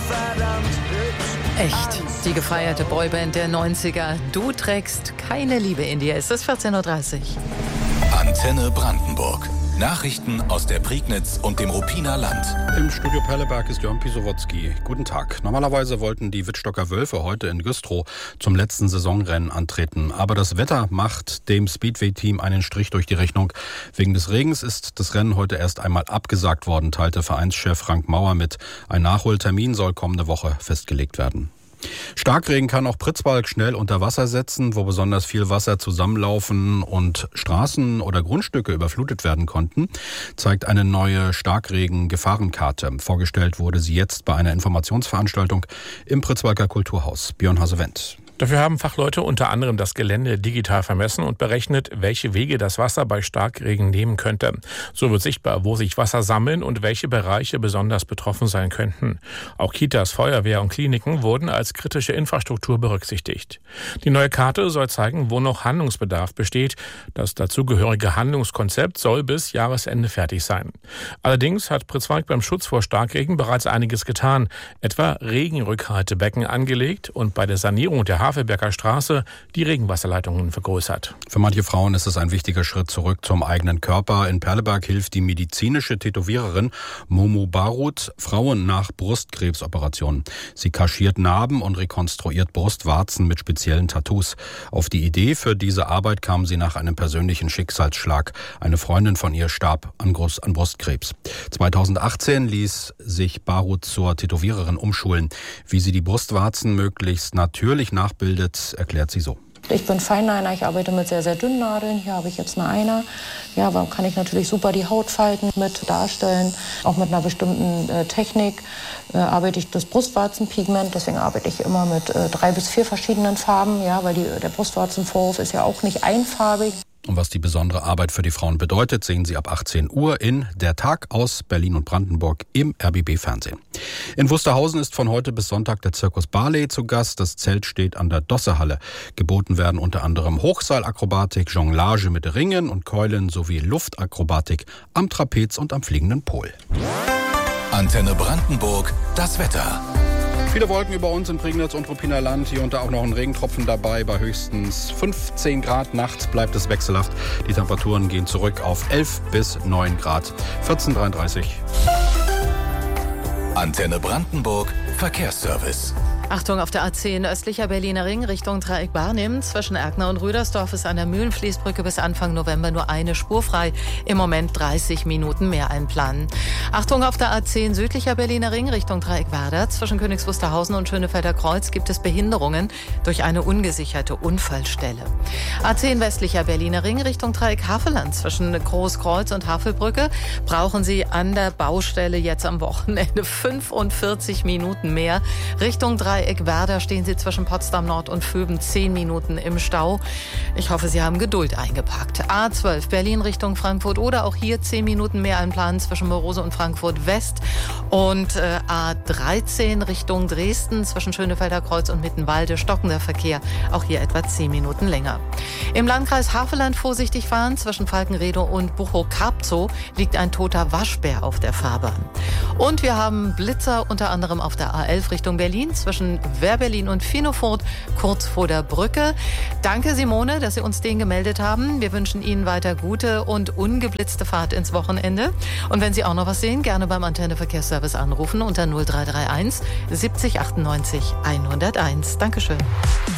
Echt, die gefeierte Boyband der 90er. Du trägst keine Liebe in dir. Es ist 14.30 Uhr. Antenne Brandenburg. Nachrichten aus der Prignitz und dem Ruppiner Land. Im Studio Perleberg ist Jörn Pisowotzki. Guten Tag. Normalerweise wollten die Wittstocker Wölfe heute in Güstrow zum letzten Saisonrennen antreten. Aber das Wetter macht dem Speedway-Team einen Strich durch die Rechnung. Wegen des Regens ist das Rennen heute erst einmal abgesagt worden, teilte Vereinschef Frank Mauer mit. Ein Nachholtermin soll kommende Woche festgelegt werden. Starkregen kann auch Pritzwalk schnell unter Wasser setzen, wo besonders viel Wasser zusammenlaufen und Straßen oder Grundstücke überflutet werden konnten, zeigt eine neue Starkregen-Gefahrenkarte. Vorgestellt wurde sie jetzt bei einer Informationsveranstaltung im Pritzwalker Kulturhaus. Björn Hasewendt. Dafür haben Fachleute unter anderem das Gelände digital vermessen und berechnet, welche Wege das Wasser bei Starkregen nehmen könnte. So wird sichtbar, wo sich Wasser sammeln und welche Bereiche besonders betroffen sein könnten. Auch Kitas, Feuerwehr und Kliniken wurden als kritische Infrastruktur berücksichtigt. Die neue Karte soll zeigen, wo noch Handlungsbedarf besteht. Das dazugehörige Handlungskonzept soll bis Jahresende fertig sein. Allerdings hat Pritzwalk beim Schutz vor Starkregen bereits einiges getan, etwa Regenrückhaltebecken angelegt und bei der Sanierung der Havelberger Straße die Regenwasserleitungen vergrößert. Für manche Frauen ist es ein wichtiger Schritt zurück zum eigenen Körper. In Perleberg hilft die medizinische Tätowiererin Momo Barut Frauen nach Brustkrebsoperationen. Sie kaschiert Narben und rekonstruiert Brustwarzen mit speziellen Tattoos. Auf die Idee für diese Arbeit kam sie nach einem persönlichen Schicksalsschlag. Eine Freundin von ihr starb an Brustkrebs. 2018 ließ sich Barut zur Tätowiererin umschulen. Wie sie die Brustwarzen möglichst natürlich nachbildet, erklärt sie so. Ich bin Feinliner, ich arbeite mit sehr, sehr dünnen Nadeln. Hier habe ich jetzt eine Einer. Ja, da kann ich natürlich super die Hautfalten mit darstellen. Auch mit einer bestimmten Technik arbeite ich das Brustwarzenpigment. Deswegen arbeite ich immer mit 3 bis 4 verschiedenen Farben. Ja, weil der Brustwarzenvorhof ist ja auch nicht einfarbig. Und was die besondere Arbeit für die Frauen bedeutet, sehen Sie ab 18 Uhr in Der Tag aus Berlin und Brandenburg im RBB-Fernsehen. In Wusterhausen ist von heute bis Sonntag der Zirkus Barley zu Gast. Das Zelt steht an der Dossehalle. Geboten werden unter anderem Hochseilakrobatik, Jonglage mit Ringen und Keulen sowie Luftakrobatik am Trapez und am fliegenden Pol. Antenne Brandenburg, das Wetter. Viele Wolken über uns in Prignitz und Ruppiner Land. Hier und da auch noch ein Regentropfen dabei. Bei höchstens 15 Grad. Nachts bleibt es wechselhaft. Die Temperaturen gehen zurück auf 11 bis 9 Grad. 14:33. Antenne Brandenburg, Verkehrsservice. Achtung, auf der A10 östlicher Berliner Ring Richtung Dreieck Barnim. Zwischen Erkner und Rüdersdorf ist an der Mühlenfließbrücke bis Anfang November nur eine Spur frei. Im Moment 30 Minuten mehr einplanen. Achtung, auf der A10 südlicher Berliner Ring Richtung Dreieck Werder. Zwischen Königs Wusterhausen und Schönefelder Kreuz gibt es Behinderungen durch eine ungesicherte Unfallstelle. A10 westlicher Berliner Ring Richtung Dreieck Havelland. Zwischen Großkreuz und Havelbrücke brauchen Sie an der Baustelle jetzt am Wochenende 45 Minuten mehr. Richtung Dreieck Werder stehen Sie zwischen Potsdam Nord und Vöben 10 Minuten im Stau. Ich hoffe, Sie haben Geduld eingepackt. A12 Berlin Richtung Frankfurt oder auch hier 10 Minuten mehr einplanen zwischen Morose und Frankfurt West. Und A13 Richtung Dresden zwischen Schönefelder Kreuz und Mittenwalde stockender Verkehr. Auch hier etwa 10 Minuten länger. Im Landkreis Havelland vorsichtig fahren. Zwischen Falkenrede und Buchow-Karpzow liegt ein toter Waschbär auf der Fahrbahn. Und wir haben Blitzer unter anderem auf der A11 Richtung Berlin zwischen Wehrberlin und Finofurt kurz vor der Brücke. Danke Simone, dass Sie uns den gemeldet haben. Wir wünschen Ihnen weiter gute und ungeblitzte Fahrt ins Wochenende. Und wenn Sie auch noch was sehen, gerne beim Antenne Verkehrsservice anrufen unter 0331 70 98 101. Dankeschön.